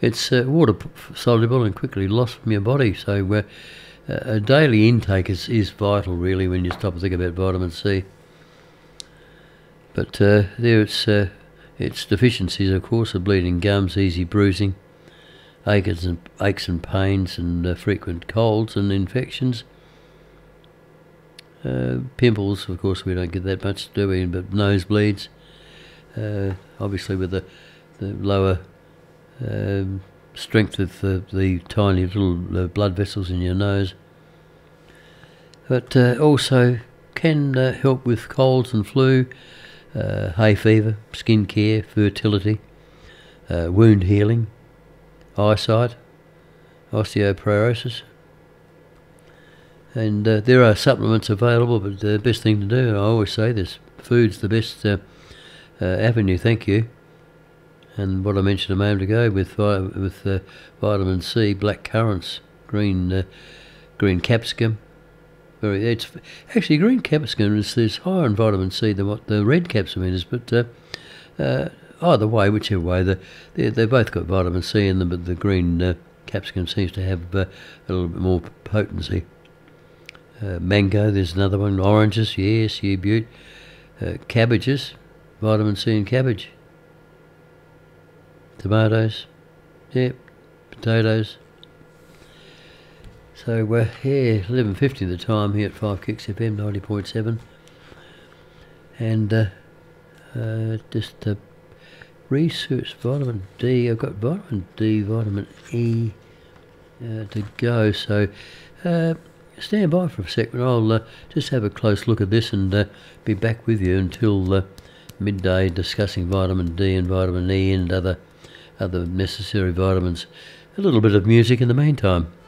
It's water soluble and quickly lost from your body. So a daily intake is vital, really, when you stop and think about vitamin C. But there its deficiencies, of course, are bleeding gums, easy bruising, aches and pains, and frequent colds and infections. Pimples, of course, we don't get that much, do we? But nosebleeds, obviously with the lower strength of the tiny little blood vessels in your nose. But also can help with colds and flu, hay fever, skin care, fertility, wound healing, eyesight, osteoporosis. And there are supplements available, but the best thing to do, and I always say this, food's the best avenue, thank you. And what I mentioned a moment ago with vitamin C, black currants, green capsicum. It's actually green capsicum is higher in vitamin C than what the red capsicum is, but either way, whichever way, they both got vitamin C in them, but the green capsicum seems to have a little bit more potency. Mango, there's another one. Oranges, yes, you beaut. Cabbages, vitamin C in cabbage. Tomatoes, yep. Potatoes. So we're here 11:50 the time here at 5 Kicks FM 90.7, and just research vitamin D. I've got vitamin D, vitamin E to go. So stand by for a second. I'll just have a close look at this and be back with you until midday, discussing vitamin D and vitamin E and other necessary vitamins. A little bit of music in the meantime.